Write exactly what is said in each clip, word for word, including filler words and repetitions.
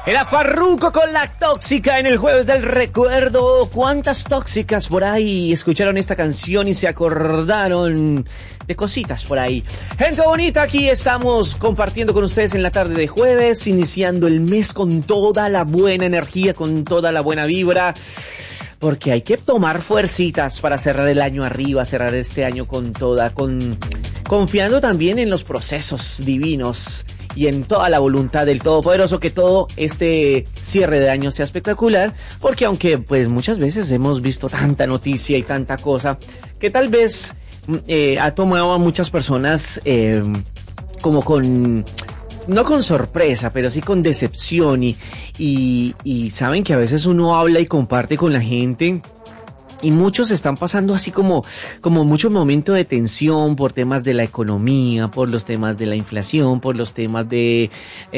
Era Farruko con La Tóxica en el Jueves del Recuerdo. ¿Cuántas tóxicas por ahí escucharon esta canción y se acordaron de cositas por ahí? Gente bonita, aquí estamos compartiendo con ustedes en la tarde de jueves, iniciando el mes con toda la buena energía, con toda la buena vibra, porque hay que tomar fuercitas para cerrar el año arriba, cerrar este año con toda, con confiando también en los procesos divinos y en toda la voluntad del Todopoderoso, que todo este cierre de año sea espectacular, porque aunque pues muchas veces hemos visto tanta noticia y tanta cosa, que tal vez eh, ha tomado a muchas personas eh, como con, no con sorpresa, pero sí con decepción, y, y, y saben que a veces uno habla y comparte con la gente, y muchos están pasando así como, como mucho momento de tensión por temas de la economía, por los temas de la inflación, por los temas de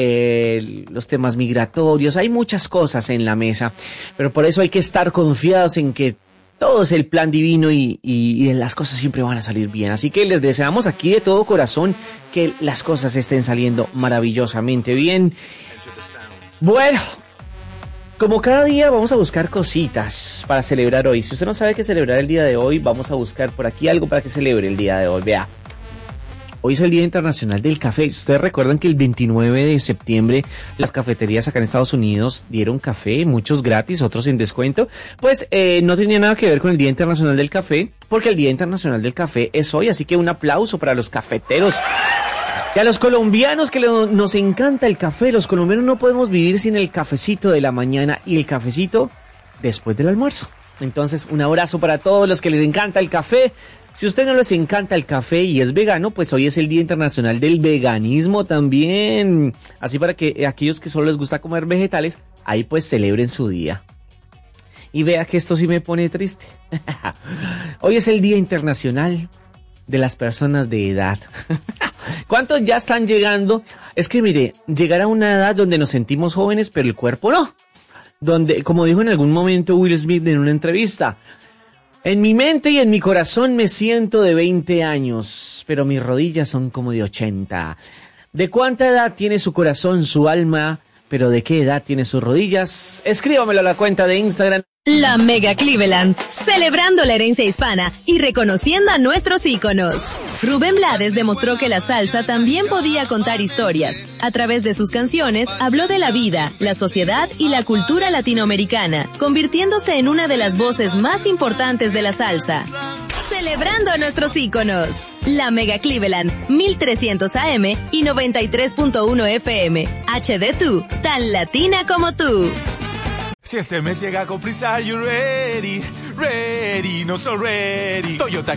eh, los temas migratorios. Hay muchas cosas en la mesa, pero por eso hay que estar confiados en que todo es el plan divino y, y, y las cosas siempre van a salir bien. Así que les deseamos aquí de todo corazón que las cosas estén saliendo maravillosamente bien. Bueno, como cada día vamos a buscar cositas para celebrar hoy. Si usted no sabe qué celebrar el día de hoy, vamos a buscar por aquí algo para que celebre el día de hoy. Vea, hoy es el Día Internacional del Café. Ustedes recuerdan que el veintinueve de septiembre las cafeterías acá en Estados Unidos dieron café, muchos gratis, otros sin descuento. Pues eh, no tenía nada que ver con el Día Internacional del Café, porque el Día Internacional del Café es hoy. Así que un aplauso para los cafeteros. Y a los colombianos que le, nos encanta el café. Los colombianos no podemos vivir sin el cafecito de la mañana y el cafecito después del almuerzo. Entonces, un abrazo para todos los que les encanta el café. Si a usted no les encanta el café y es vegano, pues hoy es el Día Internacional del Veganismo también. Así para que aquellos que solo les gusta comer vegetales, ahí pues celebren su día. Y vea que esto sí me pone triste. Hoy es el Día Internacional de las Personas de Edad. ¿Cuántos ya están llegando? Es que mire, llegar a una edad donde nos sentimos jóvenes, pero el cuerpo no. Donde, como dijo en algún momento Will Smith en una entrevista, en mi mente y en mi corazón me siento de veinte años, pero mis rodillas son como de ochenta. ¿De cuánta edad tiene su corazón, su alma, pero de qué edad tiene sus rodillas? Escríbamelo a la cuenta de Instagram. La Mega Cleveland, celebrando la herencia hispana y reconociendo a nuestros íconos. Rubén Blades demostró que la salsa también podía contar historias. A través de sus canciones habló de la vida, la sociedad y la cultura latinoamericana, convirtiéndose en una de las voces más importantes de la salsa. Celebrando a nuestros íconos. La Mega Cleveland, mil trescientos A M y noventa y tres punto uno F M. H D dos, tan latina como tú. Si este mes llega con prisa, you ready, ready, not so ready. Toyota